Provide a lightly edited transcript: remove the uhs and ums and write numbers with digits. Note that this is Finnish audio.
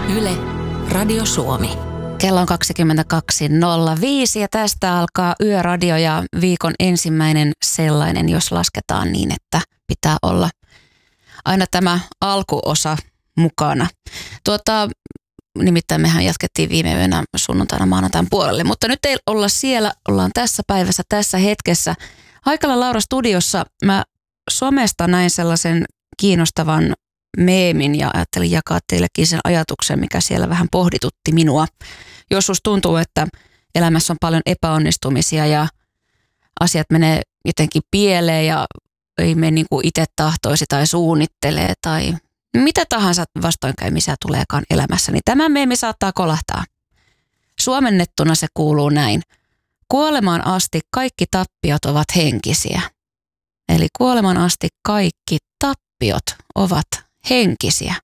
Yle, Radio Suomi. Kello on 22.05 ja tästä alkaa Yöradio ja viikon ensimmäinen sellainen, jos lasketaan niin, että pitää olla aina tämä alkuosa mukana. Nimittäin mehän jatkettiin viime yönä sunnuntaina maanantain puolelle, mutta nyt ei olla siellä, ollaan tässä päivässä, tässä hetkessä. Haikala Laura studiossa mä somesta näin sellaisen kiinnostavan meemin ja ajattelin jakaa teillekin sen ajatuksen, mikä siellä vähän pohditutti minua. Joskus tuntuu, että elämässä on paljon epäonnistumisia ja asiat menee jotenkin pieleen ja ei mene niin kuin itse tahtoisi tai suunnittelee tai mitä tahansa vastoinkäymisiä tuleekaan elämässä, niin tämä meemi saattaa kolahtaa. Suomennettuna se kuuluu näin. Kuolemaan asti kaikki tappiot ovat henkisiä. Eli kuolemaan asti kaikki tappiot ovat henkisiä.